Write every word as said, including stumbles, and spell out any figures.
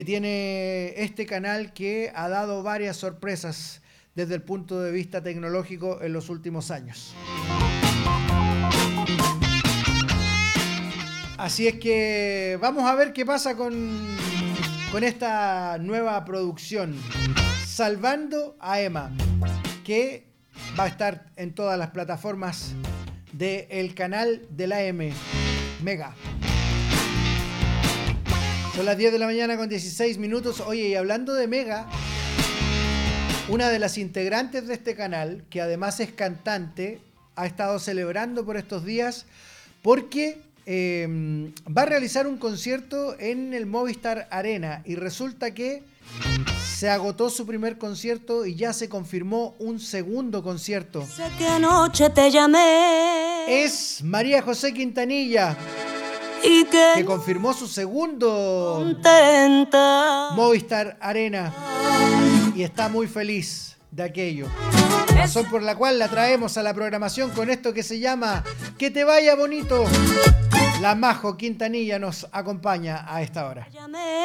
Tiene este canal que ha dado varias sorpresas desde el punto de vista tecnológico en los últimos años. Así es que vamos a ver qué pasa con, con esta nueva producción, Salvando a Emma, que va a estar en todas las plataformas del canal de la M, Mega. Son las diez de la mañana con dieciséis minutos. Oye, y hablando de Mega, una de las integrantes de este canal, que además es cantante, ha estado celebrando por estos días porque eh, va a realizar un concierto en el Movistar Arena y resulta que se agotó su primer concierto y ya se confirmó un segundo concierto. Sé que anoche te llamé. Es María José Quintanilla, Y que, que confirmó su segundo contenta. Movistar Arena y está muy feliz de aquello. Razón por la cual la traemos a la programación con esto que se llama Que te vaya bonito. La Majo Quintanilla nos acompaña a esta hora.